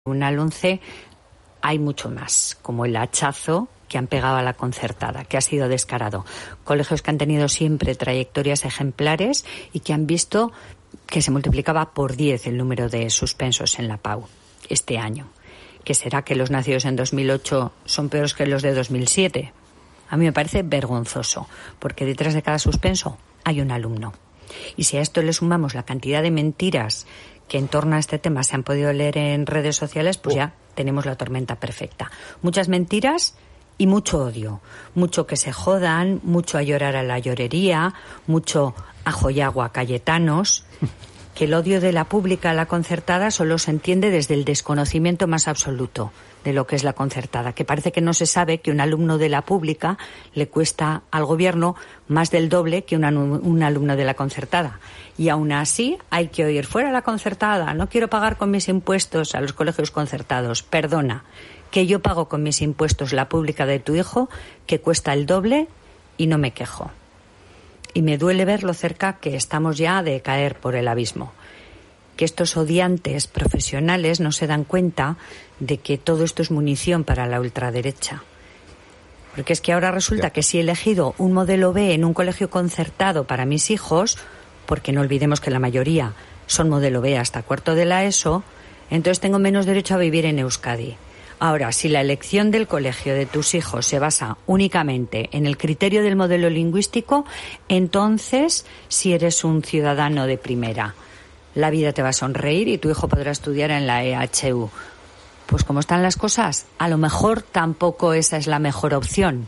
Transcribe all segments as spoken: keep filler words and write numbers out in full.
Tribunal once hay mucho más, como el hachazo que han pegado a la concertada, que ha sido descarado. Colegios que han tenido siempre trayectorias ejemplares y que han visto que se multiplicaba por diez el número de suspensos en la P A U este año. ¿Que será que los nacidos en dos mil ocho son peores que los de dos mil siete? A mí me parece vergonzoso, porque detrás de cada suspenso hay un alumno. Y si a esto le sumamos la cantidad de mentiras que en torno a este tema se han podido leer en redes sociales, pues ya tenemos la tormenta perfecta. Muchas mentiras y mucho odio. Mucho que se jodan, mucho a llorar a la llorería, mucho ajo y agua cayetanos. Que el odio de la pública a la concertada solo se entiende desde el desconocimiento más absoluto de lo que es la concertada, que parece que no se sabe que un alumno de la pública le cuesta al gobierno más del doble que un, un alumno de la concertada. Y aún así hay que oír fuera la concertada, no quiero pagar con mis impuestos a los colegios concertados. Perdona, que yo pago con mis impuestos la pública de tu hijo, que cuesta el doble, y no me quejo. Y me duele ver lo cerca que estamos ya de caer por el abismo. Que estos odiantes profesionales no se dan cuenta de que todo esto es munición para la ultraderecha. Porque es que ahora resulta que si he elegido un modelo B en un colegio concertado para mis hijos, porque no olvidemos que la mayoría son modelo B hasta cuarto de la ESO, entonces tengo menos derecho a vivir en Euskadi. Ahora, si la elección del colegio de tus hijos se basa únicamente en el criterio del modelo lingüístico, entonces si eres un ciudadano de primera. La vida te va a sonreír y tu hijo podrá estudiar en la E H U. Pues como están las cosas, a lo mejor tampoco esa es la mejor opción.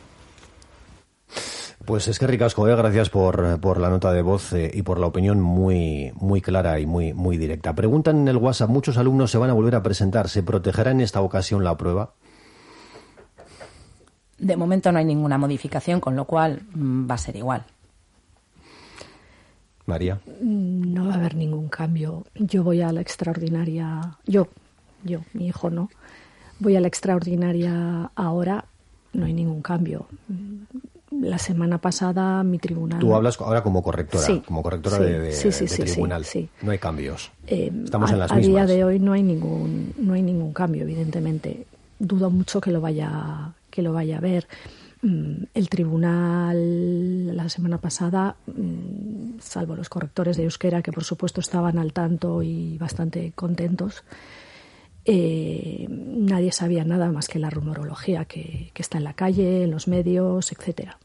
Pues es que ricasco, ¿eh? Gracias por, por la nota de voz eh, y por la opinión muy, muy clara y muy, muy directa. Preguntan en el WhatsApp, muchos alumnos se van a volver a presentar. ¿Se protegerá en esta ocasión la prueba? De momento no hay ninguna modificación, con lo cual mmm, va a ser igual. María. No va a haber ningún cambio. Yo voy a la extraordinaria, yo, yo, mi hijo no, voy a la extraordinaria ahora, no hay ningún cambio. La semana pasada mi tribunal... Tú hablas ahora como correctora, sí, como correctora sí, de, de, sí, sí, de sí, tribunal. Sí, sí. No hay cambios. Eh, Estamos a, en las a mismas. A día de hoy no hay ningún, no hay ningún cambio, evidentemente. Dudo mucho que lo vaya, que lo vaya a ver. El tribunal la semana pasada, salvo los correctores de euskera, que por supuesto estaban al tanto y bastante contentos, eh, nadie sabía nada más que la rumorología que, que está en la calle, en los medios, etcétera.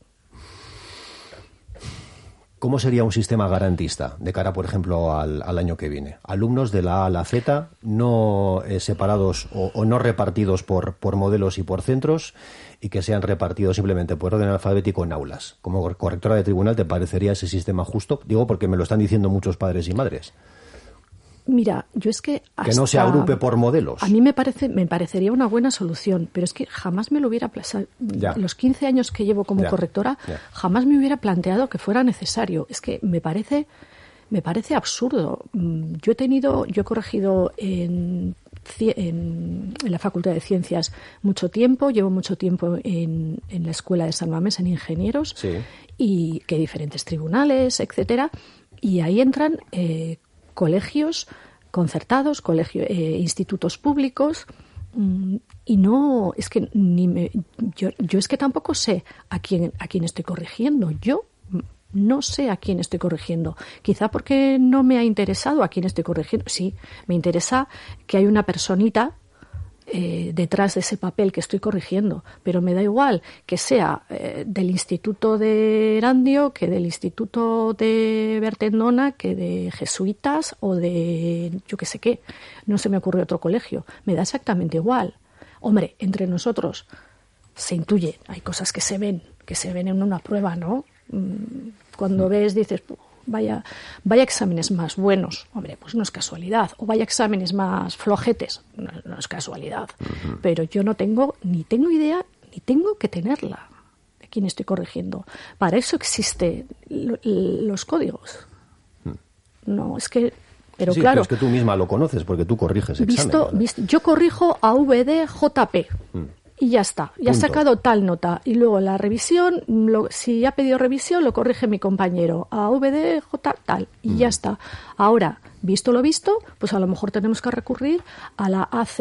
¿Cómo sería un sistema garantista de cara, por ejemplo, al, al año que viene? Alumnos de la A a la Z, no eh, separados o, o no repartidos por, por modelos y por centros, y que sean repartidos simplemente por orden alfabético en aulas. Como correctora de tribunal, ¿te parecería ese sistema justo? Digo porque me lo están diciendo muchos padres y madres. Mira, yo es que hasta, que no se agrupe por modelos. A mí me parece, me parecería una buena solución, pero es que jamás me lo hubiera planteado. Los quince años que llevo como ya, correctora, ya. jamás me hubiera planteado que fuera necesario. Es que me parece, me parece absurdo. Yo he tenido, yo he corregido en, en, en la Facultad de Ciencias mucho tiempo, llevo mucho tiempo en, en la Escuela de San Mamés en ingenieros, sí. y que hay diferentes tribunales, etcétera, y ahí entran eh, colegios concertados, colegio, eh, institutos públicos, mmm, y no, es que ni me, yo, yo es que tampoco sé a quién, a quién estoy corrigiendo. Yo no sé a quién estoy corrigiendo. Quizá porque no me ha interesado a quién estoy corrigiendo. Sí, me interesa que hay una personita Eh, detrás de ese papel que estoy corrigiendo, pero me da igual que sea eh, del Instituto de Erandio, que del Instituto de Bertendona, que de Jesuitas o de yo qué sé qué. No se me ocurre otro colegio. Me da exactamente igual. Hombre, entre nosotros se intuye, hay cosas que se ven, que se ven en una prueba, ¿no? Cuando ves, dices, vaya, vaya exámenes más buenos, hombre, pues no es casualidad, o vaya exámenes más flojetes, no, no es casualidad, uh-huh. pero yo no tengo, ni tengo idea, ni tengo que tenerla de quién estoy corrigiendo. Para eso existen lo, los códigos. Uh-huh. No, es que, pero sí, claro. Pero es que tú misma lo conoces porque tú corriges visto, exámenes. Visto, yo corrijo a V D J P. Uh-huh. y ya está. Ya ha sacado tal nota. Y luego la revisión, lo, si ha pedido revisión, lo corrige mi compañero. A V D J tal. Y mm. ya está. Ahora, visto lo visto, pues a lo mejor tenemos que recurrir a la A C